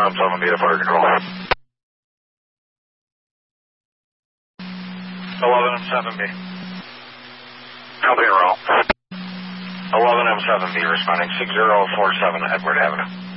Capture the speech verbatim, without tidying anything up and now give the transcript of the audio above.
eleven M seven B to fire control. eleven M seven B. Company roll. eleven M seven B responding six zero four seven Edward Avenue.